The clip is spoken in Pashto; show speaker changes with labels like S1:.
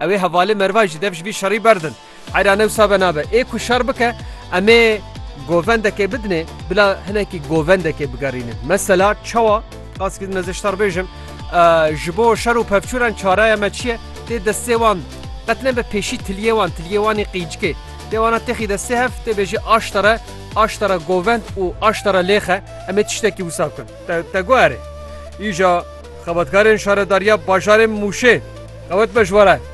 S1: اوی حواله مروا جی دف جبی شری بردن حیرانه وسا بنابه ای کو شر بکه امی گووندکه بدنه بلا هنکی گووندکه بگرینه مثلا چوا قاس که نزشتر بیجم جبو شر و پفچورن چاره ما چیه تی دسته وان قطنه به پیشی تلیوانی قیجکه دیوانا تخی دسته هفت تی بیجی آشتره گووند و آشتره لیخه امی تشتکی وسا کن تا گواره ایجا خبرکارن شهرداری بازار موشه قوت بجواره